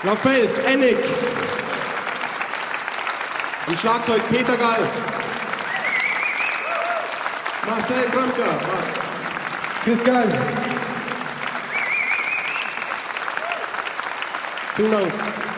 LaFels, Ennick. Am Schlagzeug Peter Gall. Marcel Drumker. Chris Gall. Vielen Dank.